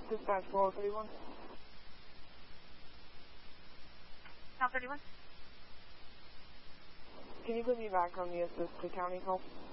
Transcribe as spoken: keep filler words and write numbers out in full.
Dispatch four thirty-one. South thirty-one. Can you put me back on the assist to county call?